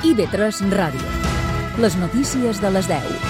IB3 Ràdio. Les notícies de les 10.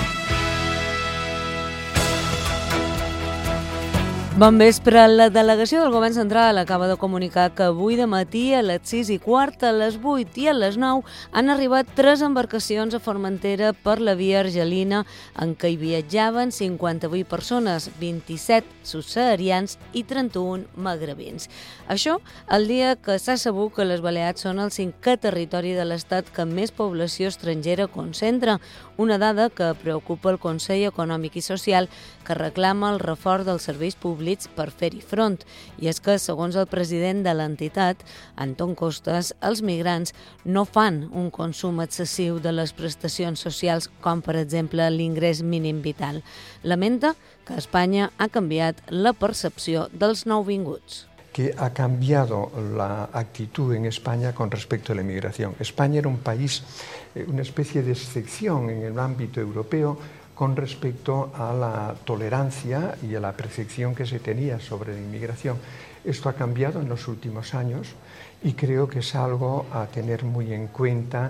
Bon vespre. La delegació del Govern Central acaba de comunicar que avui de matí a les 6:15, a les 8 i a les 9 han arribat 3 embarcacions a Formentera per la via argelina en què hi viatjaven 58 persones, 27 subsaharians i 31 magrebins. Això el dia que s'ha sabut que les Balears són el 5è territori de l'Estat que més població estrangera concentra, una dada que preocupa el Consell Econòmic i Social, que reclama el reforç dels serveis públics per fer-hi front. I és que, segons el president de l'entitat, Anton Costas, els migrants no fan un consum excessiu de les prestacions socials, com per exemple l'ingrés mínim vital. Lamenta que a Espanya ha canviat la percepció dels nouvinguts. Que ha cambiado la actitud en España con respecto a la inmigración. España era un país, una especie de excepción en el ámbito europeo con respecto a la tolerancia y a la percepción que se tenía sobre la inmigración. Esto ha cambiado en los últimos años y creo que es algo a tener muy en cuenta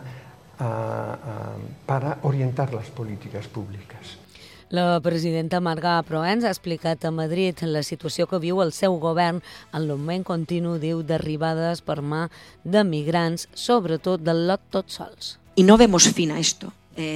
para orientar las políticas públicas. La presidenta Marga Proens ha explicat a Madrid la situació que viu el seu govern en l'augment continu, diu, d'arribades per mà de migrants, sobretot del lot tots sols. Y no vemos fin a esto.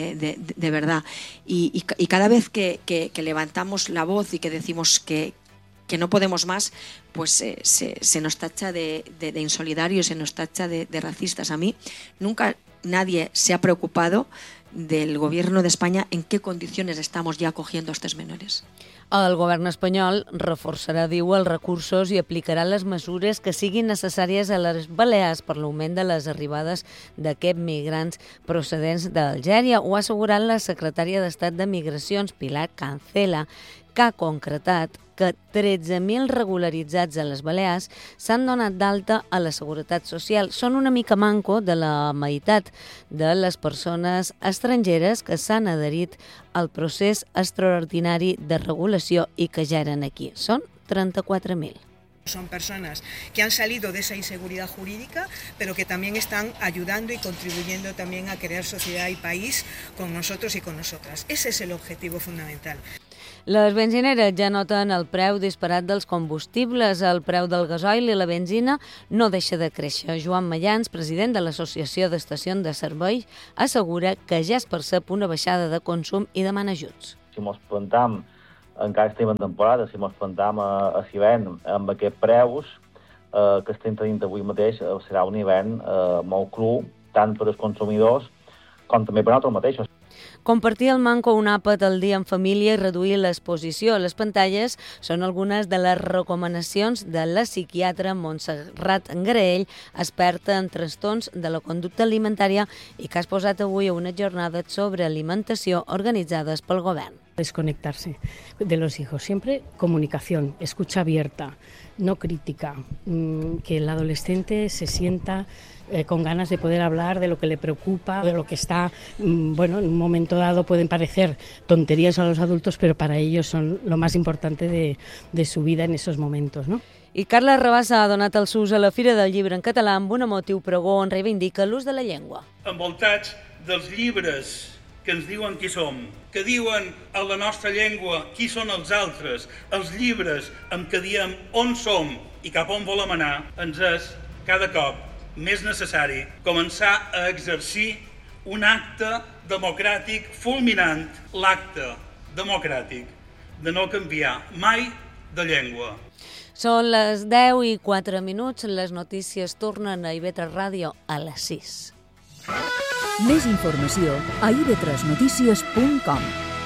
De verdad. Y cada vez que levantamos la voz y que decimos que no podemos más, pues se nos tacha de insolidarios, se nos tacha de racistas. A mí nunca nadie se ha preocupado del gobierno de España en qué condiciones estamos ya acogiendo a estos menores. El govern espanyol reforçarà, diu, els recursos i aplicarà les mesures que siguin necessàries a les Balears per l'augment de les arribades d'aquests migrants procedents d'Algèria. Ho ha assegurat la secretària d'Estat de Migracions, Pilar Cancela, que ha concretat que 13.000 regularitzats a les Balears s'han donat d'alta a la Seguretat Social. Són una mica manco de la meitat de les persones estrangeres que s'han adherit al procés extraordinari de regulació i que ja eren aquí. Són 34.000. Son personas que han salido de esa inseguridad jurídica, pero que también están ayudando y contribuyendo también a crear sociedad y país con nosotros y con nosotras. Ese es el objetivo fundamental. Les benzineres ja noten el preu disparat dels combustibles. El preu del gasoil i la benzina no deixa de créixer. Joan Mayans, president de l'Associació d'Estacions de Servei, assegura que ja es percep una baixada de consum i demana ajuts. Si mos plantam, encara estem en temporada, si mos plantam a l'hivern amb aquests preus que estem tenint avui mateix, serà un hivern molt cru, tant per als consumidors com també per nosaltres mateixos. Compartir el manco un àpat al dia en família i reduir l'exposició a les pantalles són algunes de les recomanacions de la psiquiatra Montserrat Graell, experta en trastorns de la conducta alimentària i que ha exposat avui a unes jornades sobre alimentació organitzades pel govern. Desconectarse de los hijos, siempre comunicación, escucha abierta, no crítica, que el adolescente se sienta con ganas de poder hablar de lo que le preocupa, de lo que está, bueno, en un momento dado pueden parecer tonterías a los adultos, pero para ellos son lo más importante de su vida en esos momentos, ¿no? I Carla Rabassa ha donat el sus a la Fira del Llibre en català amb un emotiu pregó on reivindica l'ús de la llengua. Envoltats dels llibres que ens diuen qui som, que diuen a la nostra llengua qui són els altres, els llibres amb què diem on som i cap on volem anar, ens és cada cop més necessari començar a exercir un acte democràtic fulminant, l'acte democràtic de no canviar mai de llengua. Són les 10:04. Les notícies tornen a IB3 Ràdio a les 6. Més informació a ib3notícies.com.